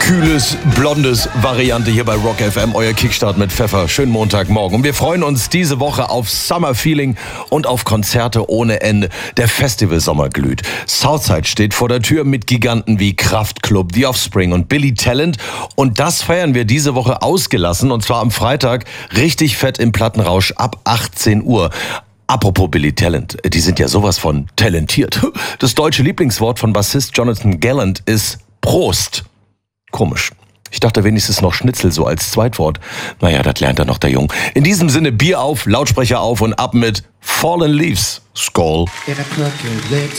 kühles, blondes Variante hier bei Rock FM, euer Kickstart mit Pfeffer. Schönen Montagmorgen. Und wir freuen uns diese Woche auf Summer Feeling und auf Konzerte ohne Ende. Der Festivalsommer glüht. Southside steht vor der Tür mit Giganten wie Kraftklub, The Offspring und Billy Talent. Und das feiern wir diese Woche ausgelassen, und zwar am Freitag richtig fett im Plattenrausch ab 18 Uhr. Apropos Billy Talent, die sind ja sowas von talentiert. Das deutsche Lieblingswort von Bassist Jonathan Gallant ist Prost. Komisch. Ich dachte wenigstens noch Schnitzel so als Zweitwort. Naja, das lernt er noch, der Jung. In diesem Sinne, Bier auf, Lautsprecher auf und ab mit Fallen Leaves. Skål.